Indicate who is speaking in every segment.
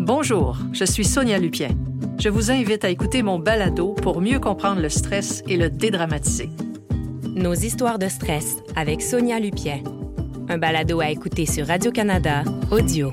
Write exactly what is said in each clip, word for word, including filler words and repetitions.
Speaker 1: Bonjour, je suis Sonia Lupien. Je vous invite à écouter mon balado pour mieux comprendre le stress et le dédramatiser.
Speaker 2: Nos histoires de stress avec Sonia Lupien. Un balado à écouter sur Radio-Canada Audio.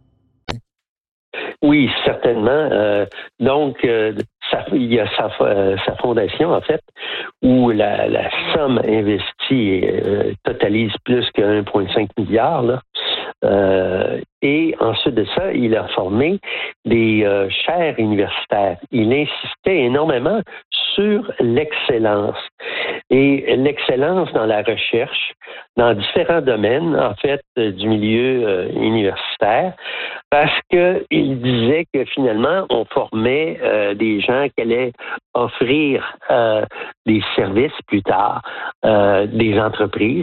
Speaker 3: Oui, certainement. Euh, donc, euh, ça, il y a sa, euh, sa fondation, en fait, où la, la somme investie euh, totalise plus que un virgule cinq milliard, là. Euh, et ensuite de ça, il a formé des euh, chaires universitaires. Il insistait énormément sur l'excellence. Et l'excellence dans la recherche, dans différents domaines, en fait, euh, du milieu euh, universitaire, parce qu'il disait que finalement, on formait euh, des gens qui allaient offrir euh, des services plus tard, euh, des entreprises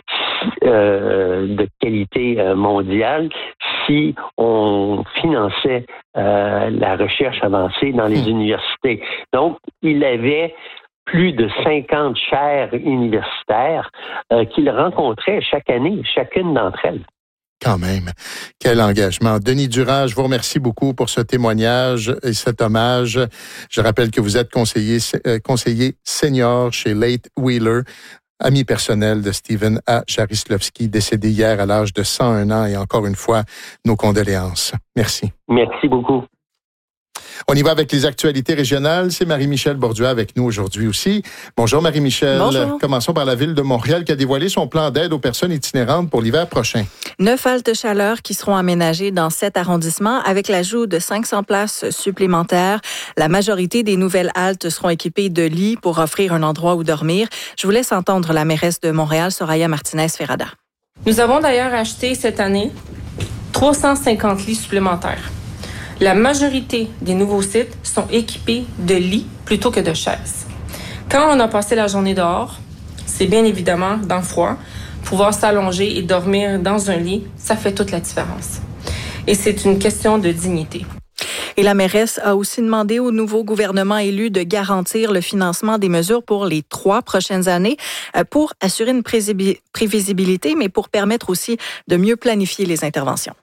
Speaker 3: euh, de qualité euh, mondiale, si on finançait euh, la recherche avancée dans les mmh. universités. Donc, il avait plus de cinquante chaires universitaires euh, qu'il rencontrait chaque année, chacune d'entre elles.
Speaker 4: Quand même, quel engagement. Denis Durand, je vous remercie beaucoup pour ce témoignage et cet hommage. Je rappelle que vous êtes conseiller, euh, conseiller senior chez Late Wheeler, ami personnel de Stephen A. Jaroslavsky, décédé hier à l'âge de cent un ans. Et encore une fois, nos condoléances. Merci.
Speaker 3: Merci beaucoup.
Speaker 4: On y va avec les actualités régionales. C'est Marie-Michel Borduas avec nous aujourd'hui aussi. Bonjour Marie-Michel.
Speaker 5: Bonjour.
Speaker 4: Commençons par la Ville de Montréal qui a dévoilé son plan d'aide aux personnes itinérantes pour l'hiver prochain.
Speaker 5: Neuf haltes chaleur qui seront aménagées dans sept arrondissements avec l'ajout de cinq cents places supplémentaires. La majorité des nouvelles haltes seront équipées de lits pour offrir un endroit où dormir. Je vous laisse entendre la mairesse de Montréal, Soraya Martinez-Ferrada.
Speaker 6: Nous avons d'ailleurs acheté cette année trois cent cinquante lits supplémentaires. La majorité des nouveaux sites sont équipés de lits plutôt que de chaises. Quand on a passé la journée dehors, c'est bien évidemment dans le froid, pouvoir s'allonger et dormir dans un lit, ça fait toute la différence. Et c'est une question de dignité.
Speaker 5: Et la mairesse a aussi demandé au nouveau gouvernement élu de garantir le financement des mesures pour les trois prochaines années pour assurer une prévisibilité, mais pour permettre aussi de mieux planifier les interventions.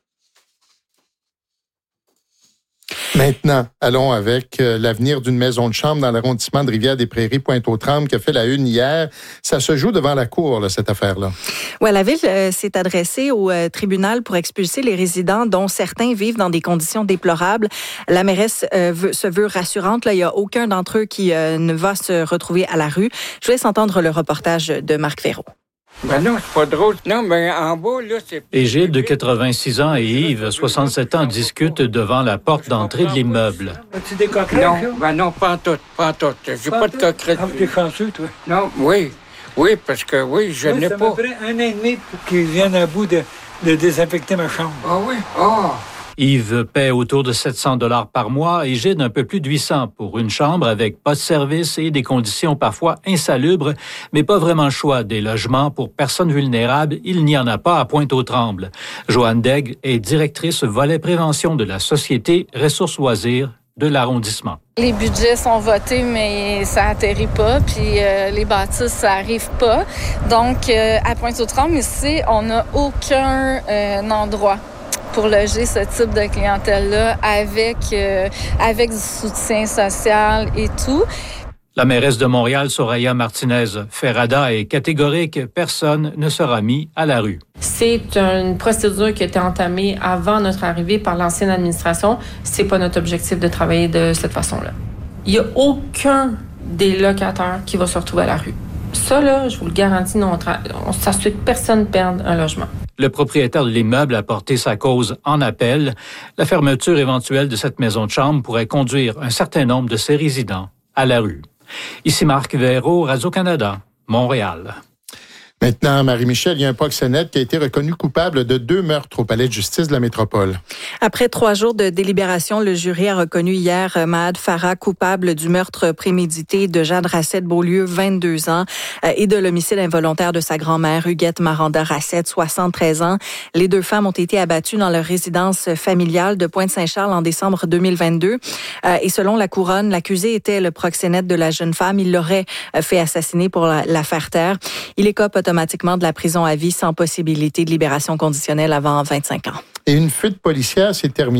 Speaker 4: Maintenant, allons avec euh, l'avenir d'une maison de chambre dans l'arrondissement de Rivière-des-Prairies, Pointe-aux-Trembles, qui a fait la une hier. Ça se joue devant la cour, là, cette affaire-là.
Speaker 5: Oui, la Ville euh, s'est adressée au euh, tribunal pour expulser les résidents dont certains vivent dans des conditions déplorables. La mairesse euh, veut, se veut rassurante. Là, il n'y a aucun d'entre eux qui euh, ne va se retrouver à la rue. Je vous laisse entendre le reportage de Marc Véro.
Speaker 7: Ben non, c'est pas drôle. Non, mais en bas, là, c'est...
Speaker 8: Égide, de quatre-vingt-six ans, et Yves, soixante-sept ans, discutent devant la porte d'entrée de l'immeuble.
Speaker 7: As-tu des coquerelles? Non, ben non, pas en tout, pas en tout. J'ai pas, pas de coquerelles. Ah, t'es chanceux, toi? Non, oui. Oui, parce que, oui, je oui, n'ai pas... Ça m'a pris un an et demi pour qu'ils viennent à bout de, de désinfecter ma chambre. Ah oui? Ah!
Speaker 8: Yves paie autour de sept cents dollars par mois et Gide un peu plus de huit cents pour une chambre avec pas de service et des conditions parfois insalubres, mais pas vraiment le choix des logements pour personnes vulnérables. Il n'y en a pas à Pointe-aux-Trembles. Joanne Daigle est directrice volet prévention de la Société Ressources Loisirs de l'arrondissement.
Speaker 9: Les budgets sont votés, mais ça atterrit pas, puis euh, les bâtisses, ça arrive pas. Donc, euh, à Pointe-aux-Trembles, ici, on n'a aucun euh, endroit pour loger ce type de clientèle-là avec, euh, avec du soutien social et tout.
Speaker 8: La mairesse de Montréal, Soraya Martinez-Ferrada, est catégorique. Personne ne sera mis à la rue.
Speaker 6: C'est une procédure qui a été entamée avant notre arrivée par l'ancienne administration. C'est pas notre objectif de travailler de cette façon-là. Il n'y a aucun des locataires qui va se retrouver à la rue. Ça, là, je vous le garantis, non, on s'assure que personne ne perde un logement.
Speaker 8: Le propriétaire de l'immeuble a porté sa cause en appel. La fermeture éventuelle de cette maison de chambre pourrait conduire un certain nombre de ses résidents à la rue. Ici Marc Véro, Radio-Canada, Montréal.
Speaker 4: Maintenant, Marie-Michel, il y a un proxénète qui a été reconnu coupable de deux meurtres au palais de justice de la métropole.
Speaker 5: Après trois jours de délibération, le jury a reconnu hier Mahad Farah coupable du meurtre prémédité de Jade Racette-Beaulieu, vingt-deux ans, et de l'homicide involontaire de sa grand-mère, Huguette Maranda Racette, soixante-treize ans. Les deux femmes ont été abattues dans leur résidence familiale de Pointe-Saint-Charles en décembre deux mille vingt-deux. Et selon la couronne, l'accusé était le proxénète de la jeune femme. Il l'aurait fait assassiner pour la, la faire taire. Il écope automatiquement de la prison à vie sans possibilité de libération conditionnelle avant vingt-cinq ans.
Speaker 4: Et une fuite policière s'est terminée